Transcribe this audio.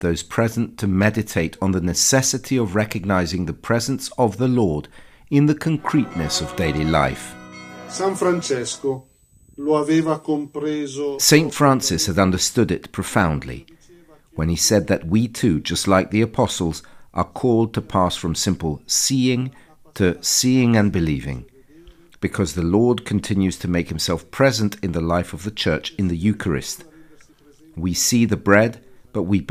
those present to meditate on the necessity of recognizing the presence of the Lord in the concreteness of daily life. San Francesco lo aveva compreso. Saint Francis had understood it profoundly when he said that we too, just like the apostles, are called to pass from simple seeing to seeing and believing, because the Lord continues to make himself present in the life of the Church in the Eucharist. We see the bread, but we